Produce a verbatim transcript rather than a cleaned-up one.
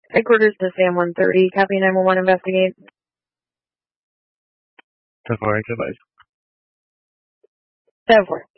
Headquarters to Sam one thirty. Copy nine one one, investigate. ten four, active advice. seven four.